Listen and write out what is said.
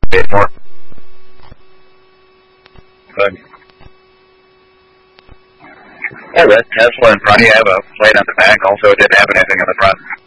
paid for. Good. Hey, Rick, Tesla in front of you. I have a plate on the back. Also, it didn't have anything in the front.